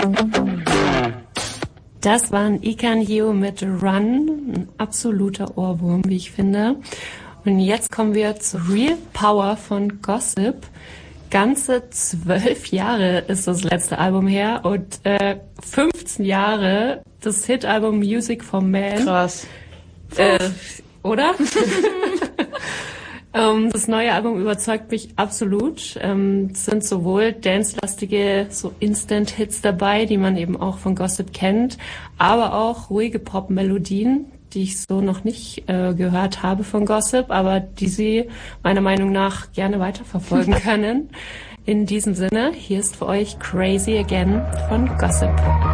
Das waren Ikan Heo mit Run, ein absoluter Ohrwurm, wie ich finde. Und jetzt kommen wir zu Real Power von Gossip. Ganze 12 Jahre ist das letzte Album her und 15 Jahre das Hitalbum Music for Man. Krass. Oder? Das neue Album überzeugt mich absolut. Es sind sowohl dance-lastige, so Instant-Hits dabei, die man eben auch von Gossip kennt, aber auch ruhige Pop-Melodien, die ich so noch nicht gehört habe von Gossip, aber die Sie meiner Meinung nach gerne weiterverfolgen können. In diesem Sinne, hier ist für euch Crazy Again von Gossip.